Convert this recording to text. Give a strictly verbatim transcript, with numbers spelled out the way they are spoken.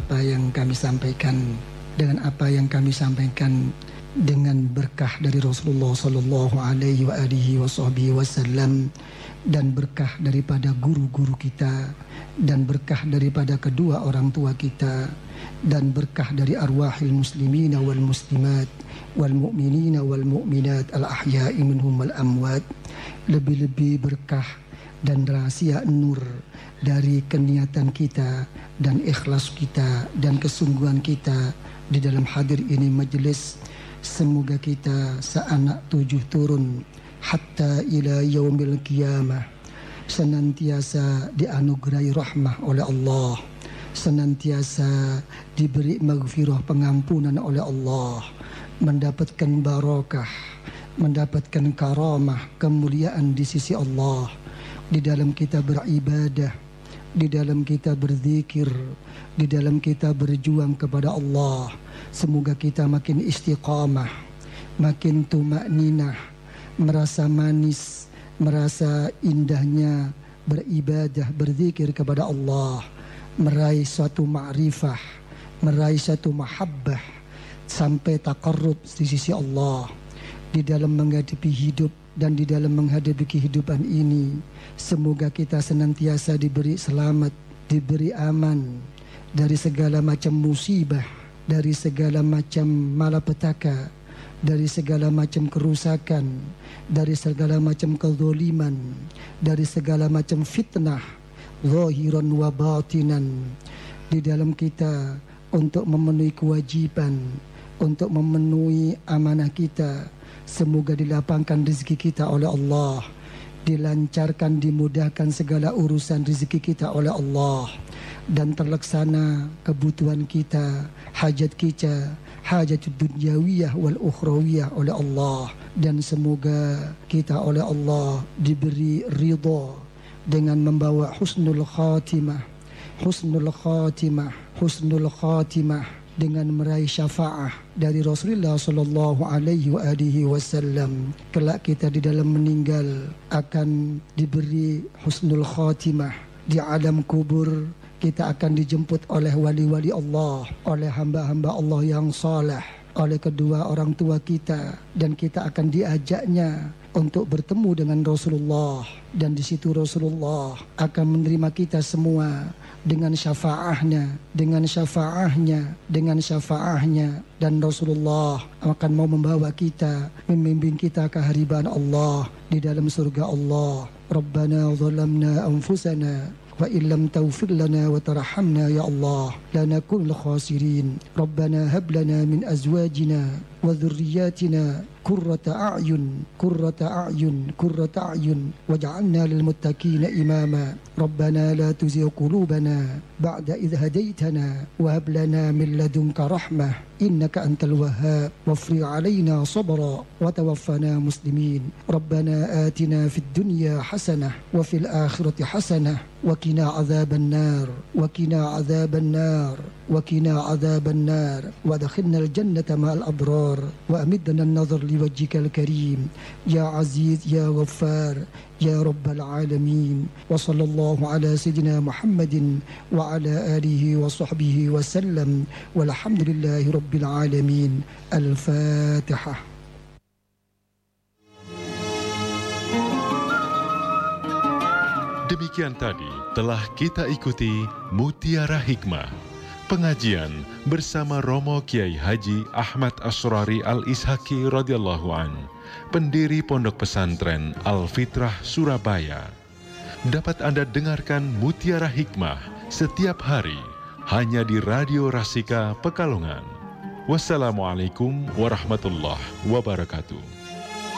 apa yang kami sampaikan, dengan apa yang kami sampaikan dengan berkah dari Rasulullah Sallallahu Alaihi wa alihi Wasallam, dan berkah daripada guru-guru kita, dan berkah daripada kedua orang tua kita, dan berkah dari arwahil muslimina wal muslimat wal mu'minina wal mu'minat al ahya'i minhum wal amwat. Lebih-lebih berkah dan rahasia nur dari keniatan kita dan ikhlas kita dan kesungguhan kita di dalam hadir ini majelis. Semoga kita seanak tujuh turun hatta ila yaumil qiyamah senantiasa dianugerahi rahmah oleh Allah, senantiasa diberi maghfirah pengampunan oleh Allah, mendapatkan barakah, mendapatkan karamah, kemuliaan di sisi Allah, di dalam kita beribadah, di dalam kita berzikir, di dalam kita berjuang kepada Allah. Semoga kita makin istiqamah, makin tumakninah, merasa manis, merasa indahnya beribadah, berzikir kepada Allah, meraih suatu ma'rifah, meraih suatu mahabbah, sampai taqarrub di sisi Allah. Di dalam menghadapi hidup dan di dalam menghadapi kehidupan ini, semoga kita senantiasa diberi selamat, diberi aman dari segala macam musibah, dari segala macam malapetaka, dari segala macam kerusakan, dari segala macam kezaliman, dari segala macam fitnah zahiran wa batinan, di dalam kita untuk memenuhi kewajiban, untuk memenuhi amanah kita. Semoga dilapangkan rezeki kita oleh Allah, dilancarkan, dimudahkan segala urusan rezeki kita oleh Allah, dan terlaksana kebutuhan kita, hajat kita, hajat dunyawiyah wal ukhrawiyah oleh Allah. Dan semoga kita oleh Allah diberi ridha dengan membawa husnul khatimah, husnul khatimah, husnul khatimah, dengan meraih syafaah dari Rasulullah Sallallahu Alaihi wa alihi Wasallam. Kelak kita di dalam meninggal akan diberi husnul khatimah di alam kubur. Kita akan dijemput oleh wali-wali Allah, oleh hamba-hamba Allah yang saleh, oleh kedua orang tua kita, dan kita akan diajaknya untuk bertemu dengan Rasulullah, dan di situ Rasulullah akan menerima kita semua dengan syafaahnya, dengan syafaahnya, dengan syafaahnya, dan Rasulullah akan mau membawa kita, membimbing kita ke hariban Allah di dalam surga Allah. Rabbana zalamna anfusana wa illam taghfir lana wa tarhamna ya Allah lanakunul khasirin. Rabbana hab lana min azwajina wa dhurriyyatina qurrata a'yun qurrata a'yun qurrata a'yun waj'alna lil muttaqina imama. Rabbana la tuzigh qulubana ba'da idh hadaytana wa hab lana min ladunka rahmah innaka antal wahhab wafri 'alaina sabra wa tawaffana muslimin. Rabbana atina fid dunya hasanah wa fil akhirati hasanah wa qina adzaban nar wa qina adzaban nar wa qina adzaban nar wa adkhilna al jannata ma'al abrar wa amidna an-nazar liwajhikal karim ya aziz ya ghaffar ya rabbal alamin. Wa sallallahu ala sayyidina Muhammadin wa ala alihi wa sahbihi wa sallam walhamdulillahi rabbil alamin. Al-Fatihah. Demikian tadi telah kita ikuti Mutiara Hikmah, pengajian bersama Romo Kiai Haji Ahmad Asrari Al-Ishaqi radhiyallahu an, pendiri Pondok Pesantren Al-Fitrah Surabaya. Dapat Anda dengarkan Mutiara Hikmah setiap hari hanya di Radio Rasika Pekalongan. Wassalamualaikum warahmatullahi wabarakatuh.